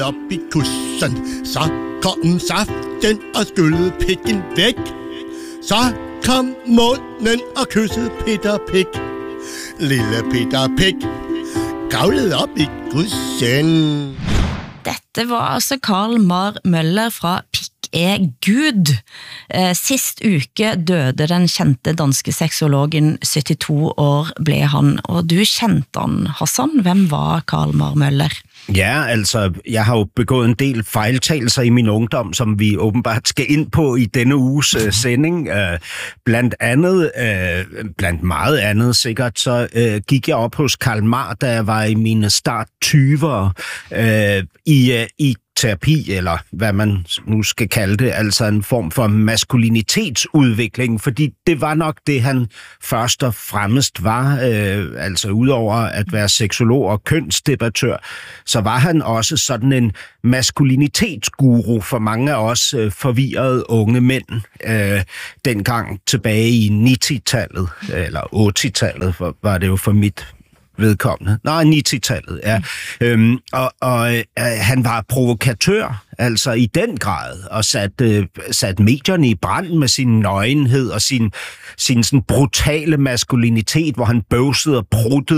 op i kussen, så kom saften og skyllede pikken væk. Så kom munden og kyssede Peter Pik. Lille Peter Pik kravlede op i kussen. Dette var altså Carl Mar Møller fra Pik er Gud. Sist uke døde den kjente danske seksologen, 72 år ble han, og du kjente han, Hassan. Hvem var Carl Mar Møller? Ja, altså, jeg har jo begået en del fejltagelser i min ungdom, som vi åbenbart skal ind på i denne uges sending. Blandt meget andet sikkert, så gik jeg op hos Karl Mar, da jeg var i mine start 20'ere, i terapi, eller hvad man nu skal kalde det, altså en form for maskulinitetsudvikling, fordi det var nok det, han først og fremmest var, altså udover at være seksolog og kønsdebattør, så var han også sådan en maskulinitetsguru for mange af os forvirrede unge mænd, dengang tilbage i 90-tallet, eller 80-tallet, var det jo for mit vedkommende. 90-tallet, ja. Han var provokatør, altså i den grad, og sat medierne i brand med sin nøgenhed og sin sådan brutale maskulinitet, hvor han bøvsede og pruttede